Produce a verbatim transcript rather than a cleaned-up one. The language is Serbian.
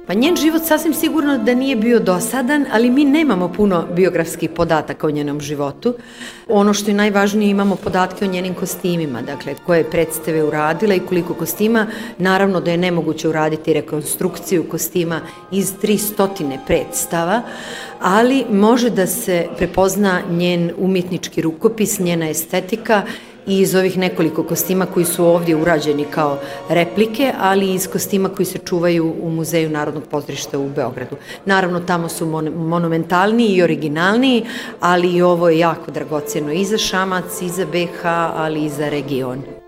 Pa njen život sasvim sigurno da nije bio dosadan, ali mi nemamo puno biografskih podataka o njenom životu. Ono što je najvažnije, imamo podatke o njenim kostimima, dakle koje je predstave uradila i koliko kostima. Naravno da je nemoguće uraditi rekonstrukciju kostima iz tristotine predstava, ali može da se prepozna njen umjetnički rukopis, njena estetika, i iz ovih nekoliko kostima koji su ovdje urađeni kao replike, ali i iz kostima koji se čuvaju u Muzeju Narodnog pozorišta u Beogradu. Naravno, tamo su mon monumentalniji i originalniji, ali i ovo je jako dragocjeno i za Šamac, i za B H, ali i za region.